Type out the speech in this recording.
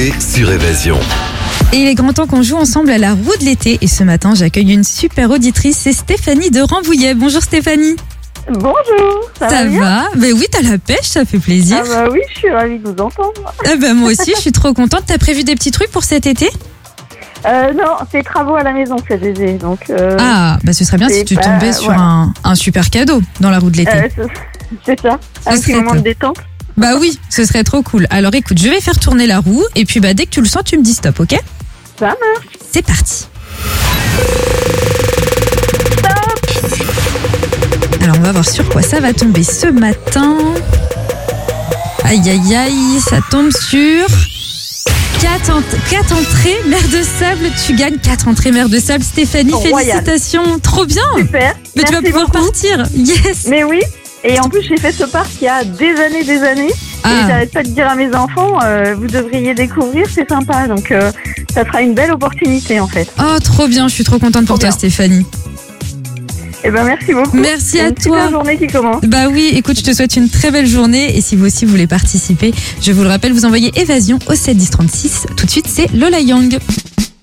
l'été sur Évasion. Et il est grand temps qu'on joue ensemble à la roue de l'été. Et ce matin, j'accueille une super auditrice, c'est Stéphanie de Rambouillet. Bonjour Stéphanie. Bonjour, ça va bien? Va? Ben oui, t'as la pêche, ça fait plaisir. Ah bah oui, je suis ravie de vous entendre. Moi aussi, je suis trop contente. T'as prévu des petits trucs pour cet été? Non, c'est travaux à la maison cet été, donc... Ce serait bien si tu tombais sur un super cadeau dans la roue de l'été. C'est ça, un petit moment de détente. Bah oui, ce serait trop cool. Alors écoute, je vais faire tourner la roue et puis dès que tu le sens, tu me dis stop, ok? Ça marche. C'est parti. Alors on va voir sur quoi ça va tomber ce matin. Aïe aïe aïe, ça tombe sur 4 entrées mer de sable. Tu gagnes 4 entrées mer de sable, Stéphanie. Royal. Félicitations, trop bien. Super. Mais tu vas pouvoir partir. Yes. Mais oui. Et en plus, j'ai fait ce parc il y a des années. Et j'arrête pas de dire à mes enfants, vous devriez découvrir, c'est sympa. Donc, ça sera une belle opportunité, en fait. Oh, trop bien. Je suis trop contente pour toi, Stéphanie. Eh ben, merci beaucoup. Merci à toi. C'est une journée qui commence. Bah oui, écoute, je te souhaite une très belle journée. Et si vous aussi voulez participer, je vous le rappelle, vous envoyez Évasion au 7 10 36. Tout de suite, c'est Lola Young.